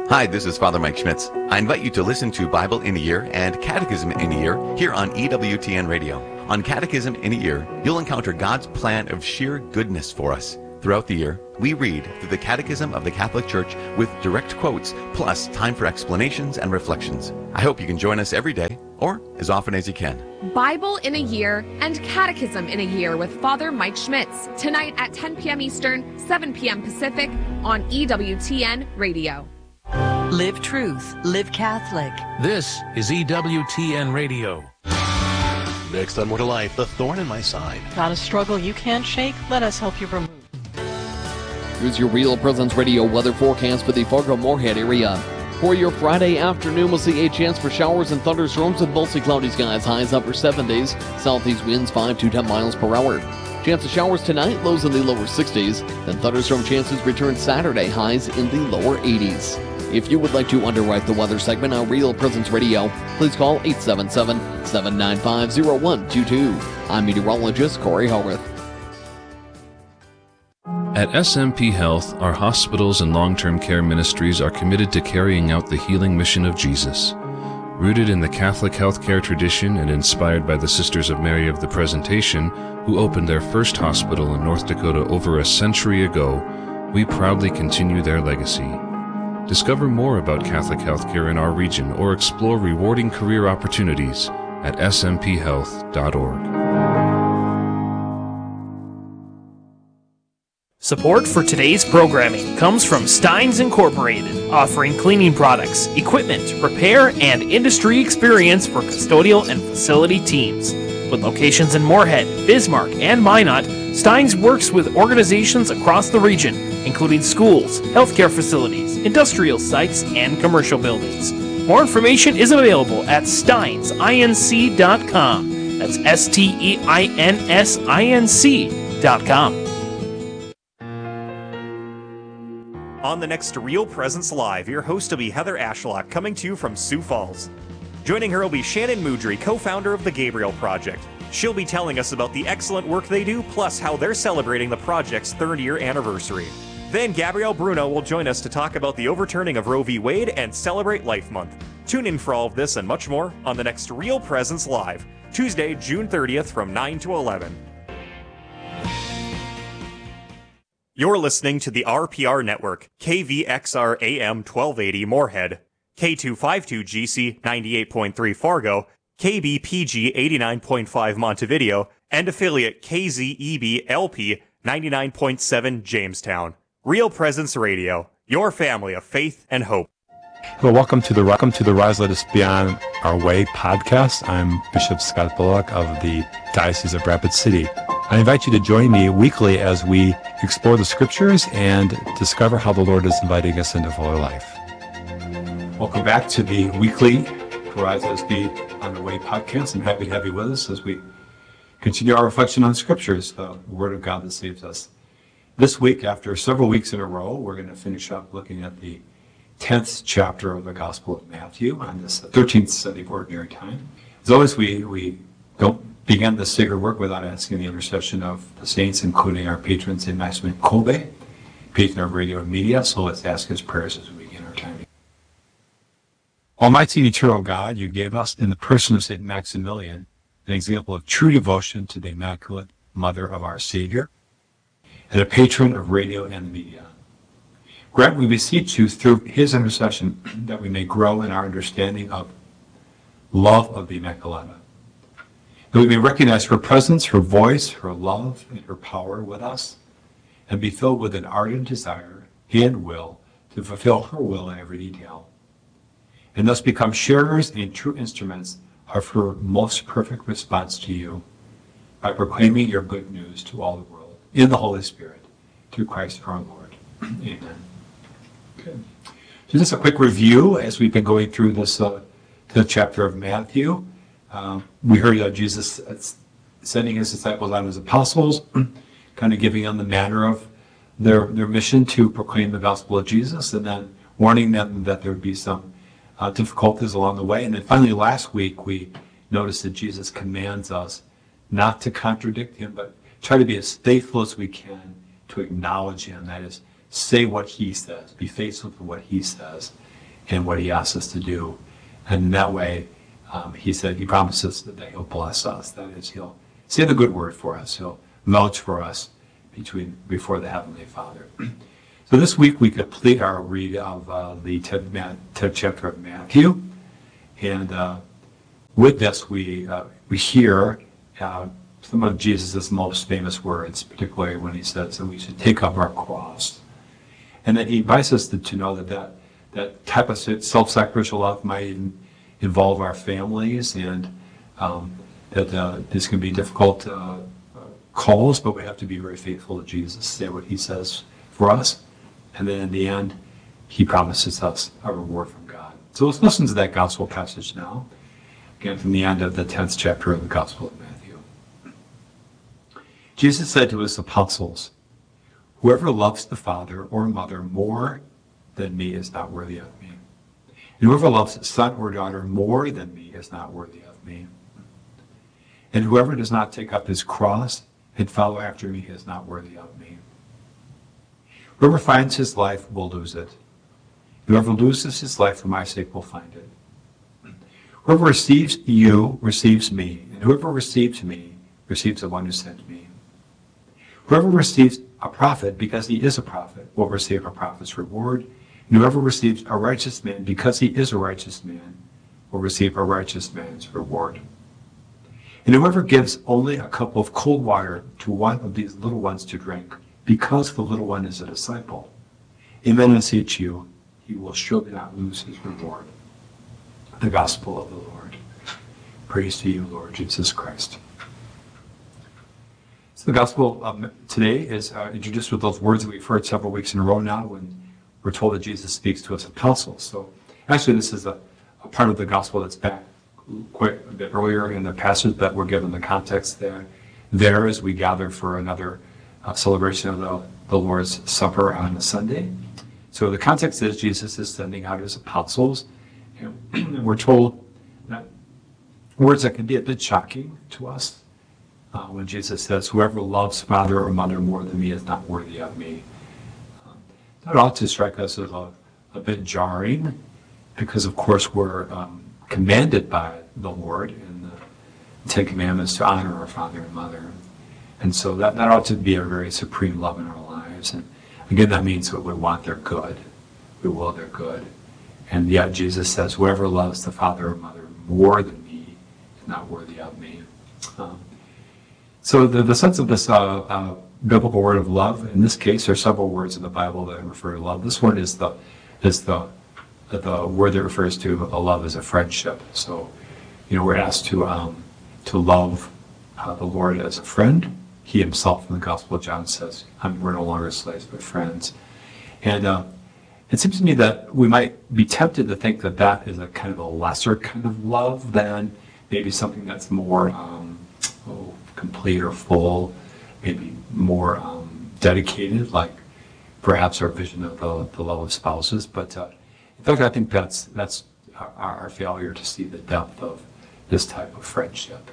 Hi, this is Father Mike Schmitz. I invite you to listen to Bible in a Year and Catechism in a Year here on EWTN Radio. On Catechism in a Year, you'll encounter God's plan of sheer goodness for us. Throughout the year, we read through the Catechism of the Catholic Church with direct quotes, plus time for explanations and reflections. I hope you can join us every day, or as often as you can. Bible in a Year and Catechism in a Year with Father Mike Schmitz, tonight at 10 p.m. Eastern, 7 p.m. Pacific on EWTN Radio. Live truth, live Catholic. This is EWTN Radio. Next on More to Life, the thorn in my side. Got a struggle you can't shake? Let us help you remove. Here's your Real Presence Radio weather forecast for the Fargo-Moorhead area. For your Friday afternoon, we'll see a chance for showers and thunderstorms with mostly cloudy skies, highs upper 70s, southeast winds 5 to 10 miles per hour. Chance of showers tonight, lows in the lower 60s, then thunderstorm chances return Saturday, highs in the lower 80s. If you would like to underwrite the weather segment on Real Presence Radio, please call 877-795-0122. I'm meteorologist Corey Howarth. At SMP Health, our hospitals and long-term care ministries are committed to carrying out the healing mission of Jesus. Rooted in the Catholic healthcare tradition and inspired by the Sisters of Mary of the Presentation, who opened their first hospital in North Dakota over a century ago, we proudly continue their legacy. Discover more about Catholic healthcare in our region or explore rewarding career opportunities at smphealth.org. Support for today's programming comes from Steins Incorporated, offering cleaning products, equipment, repair, and industry experience for custodial and facility teams. With locations in Moorhead, Bismarck, and Minot, Steins works with organizations across the region, including schools, healthcare facilities, industrial sites, and commercial buildings. More information is available at steinsinc.com. That's steinsinc.com. On the next Real Presence Live, your host will be Heather Ashlock, coming to you from Sioux Falls. Joining her will be Shannon Moudry, co-founder of the Gabriel Project. She'll be telling us about the excellent work they do, plus how they're celebrating the project's 3rd-year anniversary. Then Gabrielle Bruno will join us to talk about the overturning of Roe v. Wade and celebrate Life Month. Tune in for all of this and much more on the next Real Presence Live, Tuesday, June 30th from 9 to 11. You're listening to the RPR Network, KVXR AM 1280 Moorhead, K252GC 98.3 Fargo, KBPG 89.5 Montevideo, and affiliate KZEB LP 99.7 Jamestown. Real Presence Radio, your family of faith and hope. Well, welcome to the Rise Let Us Be On Our Way podcast. I'm Bishop Scott Bullock of the Diocese of Rapid City. I invite you to join me weekly as we explore the scriptures and discover how the Lord is inviting us into fuller life. Welcome back to the weekly Rise Let Us Be On Our Way podcast. I'm happy to have you with us as we continue our reflection on scriptures, the Word of God that saves us. This week, after several weeks in a row, we're going to finish up looking at the 10th chapter of the Gospel of Matthew on this 13th Sunday of Ordinary Time. As always, we don't begin this sacred work without asking the intercession of the saints, including our patron, St. Maximin Kolbe, patron of radio and media. So let's ask his prayers as we begin our time. Almighty and eternal God, you gave us, in the person of St. Maximilian, an example of true devotion to the Immaculate Mother of our Savior, and a patron of radio and media. Grant, we beseech you, through his intercession, that we may grow in our understanding of love of the Immaculata, that we may recognize her presence, her voice, her love, and her power with us, and be filled with an ardent desire and will to fulfill her will in every detail, and thus become sharers and true instruments of her most perfect response to you, by proclaiming your good news to all the world, in the Holy Spirit, through Christ our Lord. Amen. Good. So just a quick review as we've been going through this the chapter of Matthew. We heard Jesus sending his disciples out as apostles, kind of giving them the manner of their mission to proclaim the gospel of Jesus, and then warning them that there would be some difficulties along the way. And then finally last week we noticed that Jesus commands us not to contradict him, but try to be as faithful as we can to acknowledge him. That is, say what he says, be faithful to what he says, in what he asks us to do. And in that way, he said, he promises that he'll bless us. That is, he'll say the good word for us. He'll vouch for us before the Heavenly Father. So this week we complete our read of the 10th chapter of Matthew. And with this, we hear some of Jesus' most famous words, particularly when he says that we should take up our cross. And then he invites us to know that type of self-sacrificial love might involve our families, and that this can be difficult calls, but we have to be very faithful to Jesus, say what he says for us. And then in the end, he promises us a reward from God. So let's listen to that gospel passage now, again from the end of the 10th chapter of the Gospel of Matthew. Jesus said to his apostles, "Whoever loves the father or mother more than me is not worthy of me. And whoever loves his son or daughter more than me is not worthy of me. And whoever does not take up his cross and follow after me is not worthy of me. Whoever finds his life will lose it. Whoever loses his life for my sake will find it. Whoever receives you receives me, and whoever receives me receives the one who sent me. Whoever receives a prophet because he is a prophet will receive a prophet's reward, and whoever receives a righteous man because he is a righteous man will receive a righteous man's reward. And whoever gives only a cup of cold water to one of these little ones to drink, because the little one is a disciple, amen, I say to you, he will surely not lose his reward." The gospel of the Lord. Praise to you, Lord Jesus Christ. So the gospel today is introduced with those words that we've heard several weeks in a row now when we're told that Jesus speaks to his apostles. So actually this is a part of the gospel that's back quite a bit earlier in the passage that we're given the context there as we gather for another celebration of the Lord's Supper on a Sunday. So the context is Jesus is sending out his apostles, and we're told that words that can be a bit shocking to us when Jesus says, "Whoever loves father or mother more than me is not worthy of me." That ought to strike us as a bit jarring, because of course we're commanded by the Lord in the Ten Commandments to honor our father and mother. And so that ought to be a very supreme love in our lives. And again, that means that we want their good. We will their good. And yet Jesus says, "Whoever loves the father or mother more than me is not worthy of me." So the sense of this biblical word of love, in this case, there are several words in the Bible that refer to love. This one is the word that refers to a love as a friendship. So, we're asked to love the Lord as a friend. He himself in the Gospel of John says, "We're no longer slaves but friends." And it seems to me that we might be tempted to think that is a kind of a lesser kind of love than maybe something that's more complete or full, maybe more dedicated, like perhaps our vision of the love of spouses. But in fact, I think that's our failure to see the depth of this type of friendship.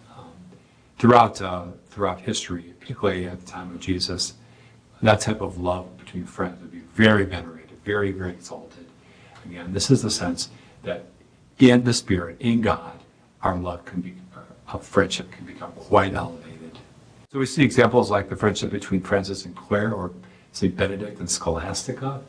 Throughout history, particularly at the time of Jesus, that type of love between friends would be very venerated, very, very exalted. Again, this is the sense that in the Spirit, in God, our love of friendship can become quite elevated. So we see examples like the friendship between Francis and Clare, or St. Benedict and Scholastica.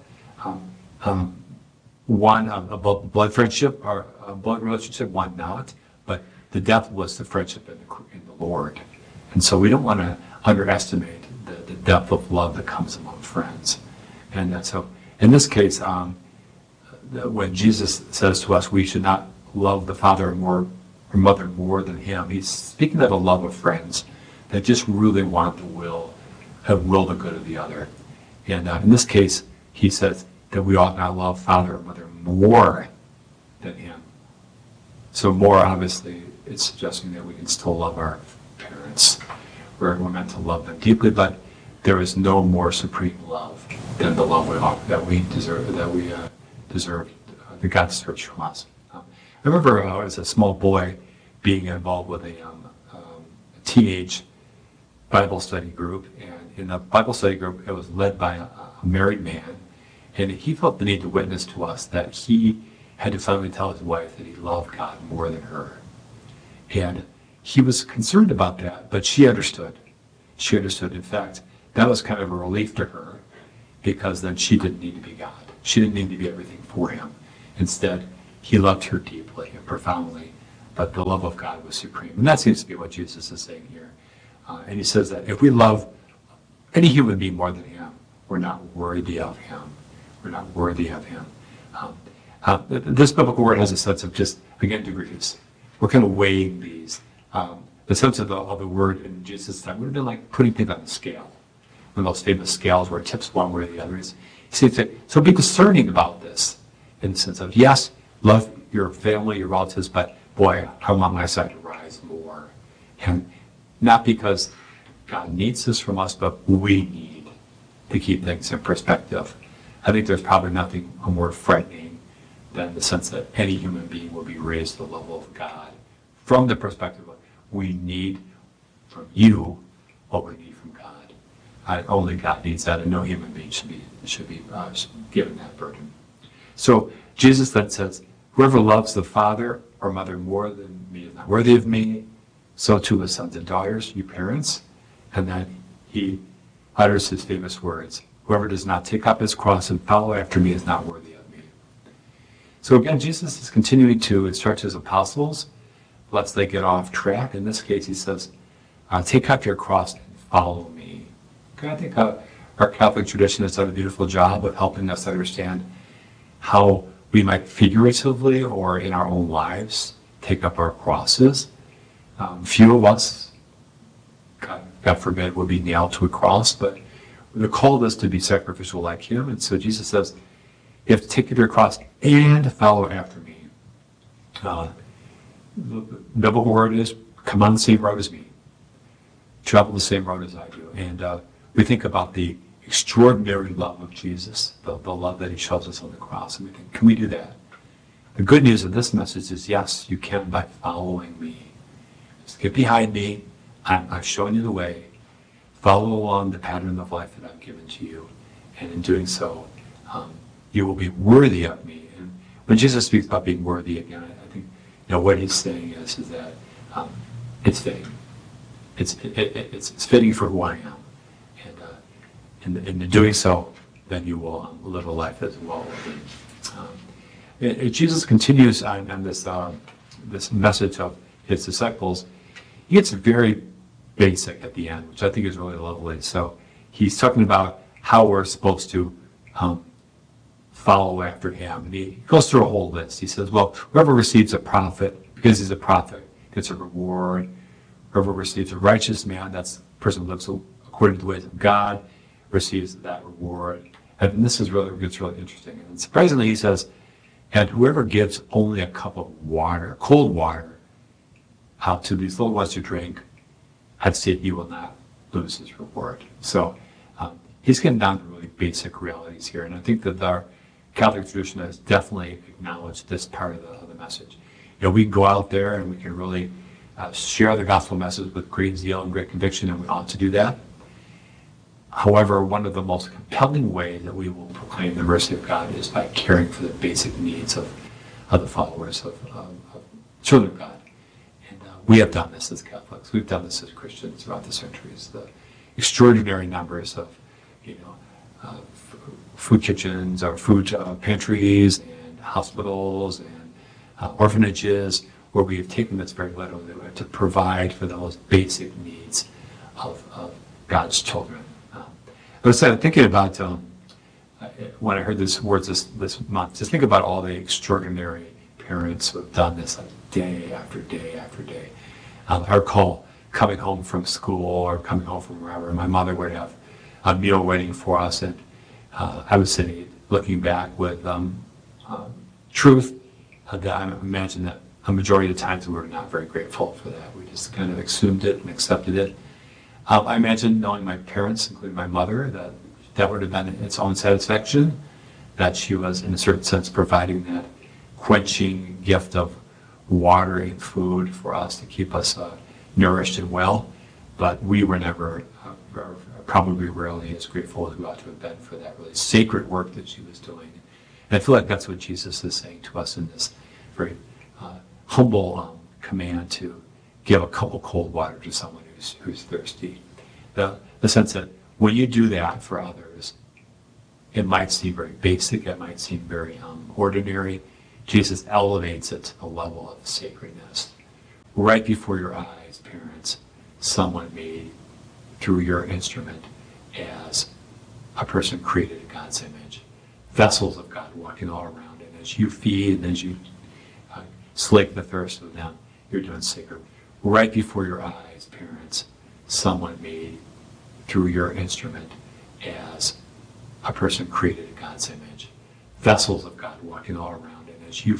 One a blood friendship or a blood relationship, one not, but the depth was the friendship in the Lord. And so we don't want to underestimate the depth of love that comes among friends. And so in this case, when Jesus says to us we should not love the father or mother more than him, he's speaking of a love of friends that just really want the will the good of the other. And in this case, he says that we ought not love father or mother more than him. So more, obviously, it's suggesting that we can still love our parents. We're meant to love them deeply, but there is no more supreme love than the love that we deserve, that God deserves from us. I remember as a small boy being involved with a teenage Bible study group, and in the Bible study group, it was led by a married man, And he felt the need to witness to us that he had to finally tell his wife that he loved God more than her. And he was concerned about that, but she understood. She understood. In fact, that was kind of a relief to her, because then she didn't need to be God. She didn't need to be everything for him. Instead, he loved her deeply and profoundly, but the love of God was supreme. And that seems to be what Jesus is saying here. And he says that if we love any human being more than him, we're not worthy of him. We're not worthy of him. This biblical word has a sense of just, again, degrees. We're kind of weighing these. The sense of the word in Jesus' time would have been like putting things on a scale. One of those famous scales where it tips one way or the other. So be discerning about this in the sense of, yes, love your family, your relatives, but boy, I want my side to rise more. And not because God needs this from us, but we need to keep things in perspective. I think there's probably nothing more frightening than the sense that any human being will be raised to the level of God from the perspective of we need from you what we need from God. Only God needs that, and no human being should be given that burden. So Jesus then says, whoever loves the father or mother more than me is not worthy of me, so too his sons and daughters, you parents. And then he utters his famous words, whoever does not take up his cross and follow after me is not worthy of me. So again, Jesus is continuing to instruct his apostles, lest they get off track. In this case, he says, take up your cross and follow me. Okay, I think our Catholic tradition has done a beautiful job of helping us understand how we might figuratively or in our own lives take up our crosses. Few of us, God forbid, would be nailed to a cross, but we're called us to be sacrificial like him. And so Jesus says, you have to take up your cross and follow after me. The biblical word is, come on the same road as me. Travel the same road as I do. And we think about the extraordinary love of Jesus, the love that he shows us on the cross, and we think, can we do that? The good news of this message is, yes, you can by following me. Just get behind me. I've shown you the way. Follow along the pattern of life that I've given to you. And in doing so, you will be worthy of me. And when Jesus speaks about being worthy, again, I think what he's saying is that it's fitting. It's fitting for who I am. And in doing so, then you will live a life as well. Jesus continues on this message of his disciples. He gets very basic at the end, which I think is really lovely. So he's talking about how we're supposed to follow after him. And he goes through a whole list. He says, well, whoever receives a prophet, because he's a prophet, gets a reward. Whoever receives a righteous man, that's the person who lives according to the ways of God, receives that reward. And this is really interesting. And surprisingly, he says, and whoever gives only a cup of water, cold water, out to these little ones to drink, I'd say he will not lose his reward. So he's getting down to really basic realities here. And I think that our Catholic tradition has definitely acknowledged this part of the message. We go out there and we can really share the gospel message with great zeal and great conviction, and we ought to do that. However, one of the most compelling ways that we will proclaim the mercy of God is by caring for the basic needs of the followers of children of God. And we have done this as Catholics. We've done this as Christians throughout the centuries. The extraordinary numbers of, food kitchens or food pantries and hospitals and orphanages where we have taken this very literally to provide for those basic needs of God's children. But instead of thinking about, when I heard these words this month, just think about all the extraordinary parents who have done this day after day after day. Our call coming home from school or coming home from wherever, my mother would have a meal waiting for us, and I was sitting looking back with truth that I imagine that a majority of the times we were not very grateful for that. We just kind of assumed it and accepted it. I imagine knowing my parents, including my mother, that would have been its own satisfaction, that she was, in a certain sense, providing that quenching gift of watering food for us to keep us nourished and well. But we were never probably rarely as grateful as we ought to have been for that really sacred work that she was doing. And I feel like that's what Jesus is saying to us in this very humble command to give a cup of cold water to someone who's thirsty. The sense that when you do that for others, it might seem very basic, it might seem very ordinary. Jesus elevates it to the level of sacredness. Right before your eyes, parents, someone made through your instrument as a person created in God's image. Vessels of God walking all around, and as you feed and as you slake the thirst of them, you're doing sacred. Right before your eyes, parents, someone made through your instrument as a person created in God's image. Vessels of God walking all around, and as you